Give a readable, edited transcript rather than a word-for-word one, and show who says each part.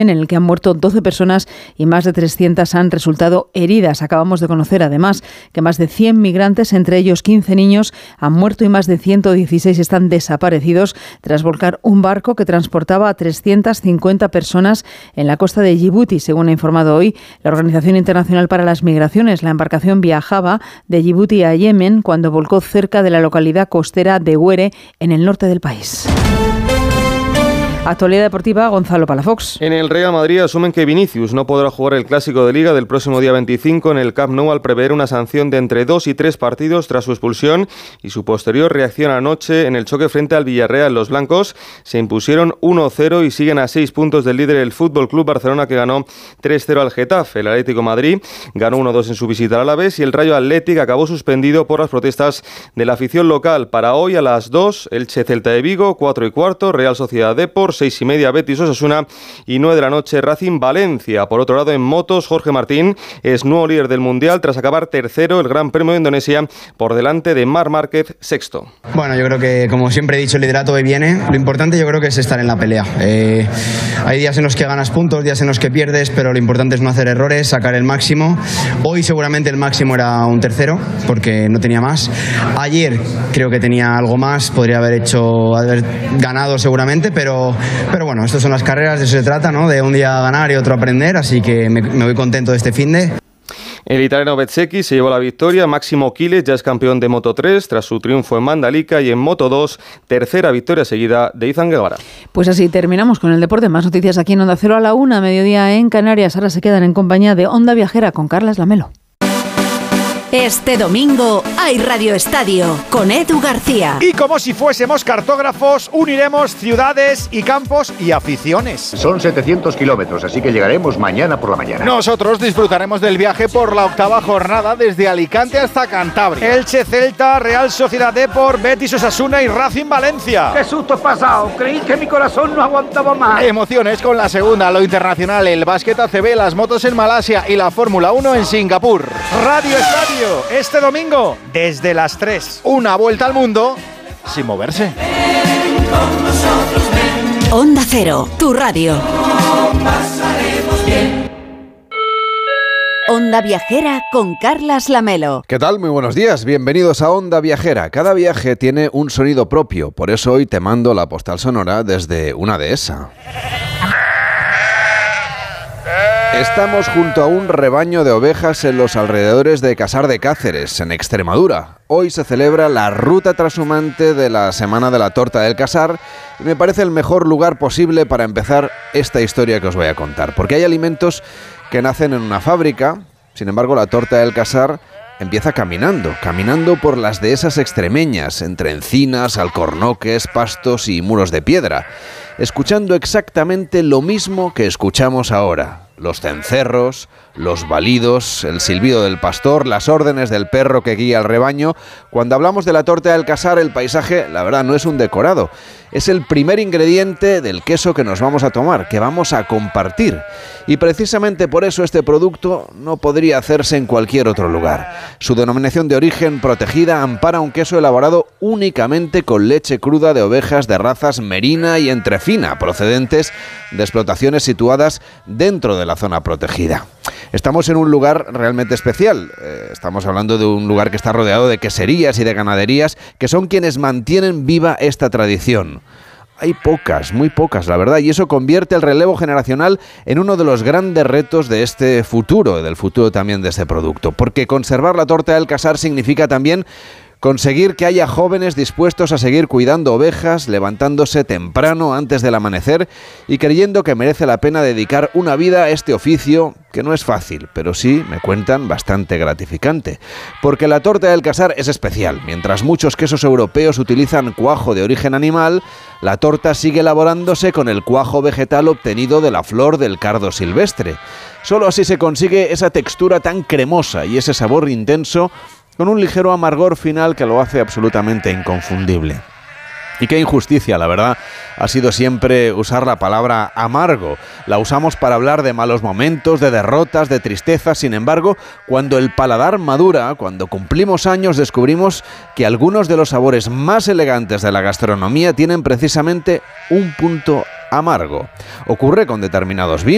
Speaker 1: en el que han muerto 12 personas y más de 300 han resultado heridas. Acabamos de conocer además que más de 100 migrantes, entre ellos 15 niños, han muerto y más de 116 están desaparecidos tras volcar un barco que transportaba a 350 personas en la costa de Yibuti, según ha informado hoy la Organización Internacional para las Migraciones. La embarcación viajaba de Yibuti a Yemen cuando volcó cerca de la localidad costera de Huere, en el norte del país. Actualidad deportiva, Gonzalo Palafox.
Speaker 2: En el Real Madrid asumen que Vinicius no podrá jugar el Clásico de Liga del próximo día 25 en el Camp Nou al prever una sanción de entre 2 y 3 partidos tras su expulsión y su posterior reacción anoche en el choque frente al Villarreal. Los blancos se impusieron 1-0 y siguen a 6 puntos del líder el Fútbol Club Barcelona, que ganó 3-0 al Getafe. El Atlético Madrid ganó 1-2 en su visita al Alavés y el Rayo Athletic acabó suspendido por las protestas de la afición local. Para hoy a las 2, Elche Celta de Vigo, 4:15, Real Sociedad Depor, 6:30 Betis Osasuna y 9 de la noche Racing Valencia. Por otro lado, en motos, Jorge Martín es nuevo líder del Mundial tras acabar tercero el Gran Premio de Indonesia por delante de Marc Márquez, sexto.
Speaker 3: Bueno, yo creo que, como siempre he dicho, el liderato hoy viene. Lo importante yo creo que es estar en la pelea. Hay días en los que ganas puntos, días en los que pierdes, pero lo importante es no hacer errores, sacar el máximo. Hoy seguramente el máximo era un tercero, porque no tenía más. Ayer creo que tenía algo más, podría haber ganado seguramente, pero bueno, estas son las carreras, de eso se trata, ¿no? De un día ganar y otro aprender, así que me voy contento de este finde.
Speaker 2: El italiano Bezzecchi se llevó la victoria. Máximo Quiles ya es campeón de Moto3 tras su triunfo en Mandalika, y en Moto2, tercera victoria seguida de Izan Guevara.
Speaker 1: Pues así terminamos con el deporte. Más noticias aquí en Onda Cero a la 1, mediodía en Canarias. Ahora se quedan en compañía de Onda Viajera con Carlas Lamelo.
Speaker 4: Este domingo hay Radio Estadio con Edu García.
Speaker 5: Y como si fuésemos cartógrafos, uniremos ciudades y campos y aficiones.
Speaker 6: Son 700 kilómetros, así que llegaremos mañana por la mañana.
Speaker 5: Nosotros disfrutaremos del viaje por la 8ª jornada desde Alicante hasta Cantabria. Elche, Celta, Real Sociedad Depor, Betis Osasuna y Racing Valencia.
Speaker 7: ¡Qué susto pasado! Creí que mi corazón no aguantaba más.
Speaker 5: Emociones con la segunda, lo internacional, el básquet ACB, las motos en Malasia y la Fórmula 1 en Singapur. Radio Estadio, este domingo, desde las 3. Una vuelta al mundo sin moverse.
Speaker 4: Onda Cero, tu radio. Onda Viajera con Carlas Lamelo.
Speaker 8: ¿Qué tal? Muy buenos días. Bienvenidos a Onda Viajera. Cada viaje tiene un sonido propio. Por eso hoy te mando la postal sonora desde una dehesa. Estamos junto a un rebaño de ovejas en los alrededores de Casar de Cáceres, en Extremadura. Hoy se celebra la ruta trashumante de la Semana de la Torta del Casar y me parece el mejor lugar posible para empezar esta historia que os voy a contar. Porque hay alimentos que nacen en una fábrica, sin embargo la Torta del Casar empieza caminando por las dehesas extremeñas, entre encinas, alcornoques, pastos y muros de piedra, escuchando exactamente lo mismo que escuchamos ahora. Los cencerros, los balidos, el silbido del pastor, las órdenes del perro que guía al rebaño. Cuando hablamos de la torta del Casar, el paisaje, la verdad, no es un decorado. Es el primer ingrediente del queso que nos vamos a tomar, que vamos a compartir. Y precisamente por eso este producto no podría hacerse en cualquier otro lugar. Su denominación de origen protegida ampara un queso elaborado únicamente con leche cruda de ovejas de razas merina y entrefina, procedentes de explotaciones situadas dentro de la zona protegida. Estamos en un lugar realmente especial. Estamos hablando de un lugar que está rodeado de queserías y de ganaderías, que son quienes mantienen viva esta tradición. Hay pocas, muy pocas, la verdad, y eso convierte el relevo generacional en uno de los grandes retos de este futuro, del futuro también de este producto. Porque conservar la torta del Casar significa también conseguir que haya jóvenes dispuestos a seguir cuidando ovejas, levantándose temprano antes del amanecer y creyendo que merece la pena dedicar una vida a este oficio, que no es fácil, pero sí, me cuentan, bastante gratificante. Porque la torta del Casar es especial. Mientras muchos quesos europeos utilizan cuajo de origen animal, la torta sigue elaborándose con el cuajo vegetal obtenido de la flor del cardo silvestre. Solo así se consigue esa textura tan cremosa y ese sabor intenso, con un ligero amargor final que lo hace absolutamente inconfundible. Y qué injusticia, la verdad, ha sido siempre usar la palabra amargo. La usamos para hablar de malos momentos, de derrotas, de tristezas. Sin embargo, cuando el paladar madura, cuando cumplimos años, descubrimos que algunos de los sabores más elegantes de la gastronomía tienen precisamente un punto amargo. Ocurre con determinados vinos.